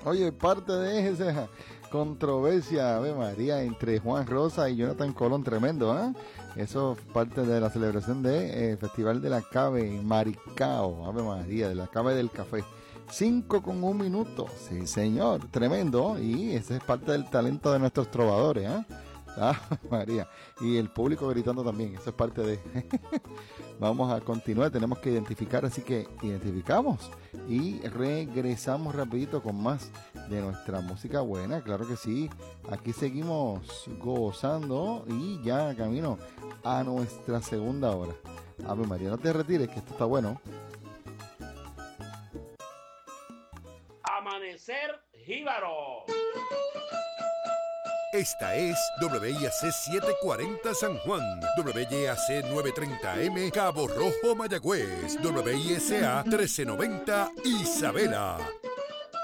Oye, parte de esa controversia, Ave María, entre Juan Rosa y Jonathan Colón, tremendo, ¿eh? Eso es parte de la celebración del Festival de la Cave en Maricao, Ave María, de la Cave del Café. 5:01, sí señor, tremendo, y ese es parte del talento de nuestros trovadores, ¿eh? Ah, María, y el público gritando también, eso es parte de... Vamos a continuar, tenemos que identificar, así que identificamos y regresamos rapidito con más de nuestra música buena, claro que sí, aquí seguimos gozando y ya camino a nuestra segunda hora. Ave María, no te retires, que esto está bueno. Amanecer Jíbaro. Esta es WIAC 740 San Juan, WIAC 930M Cabo Rojo Mayagüez, WISA 1390 Isabela.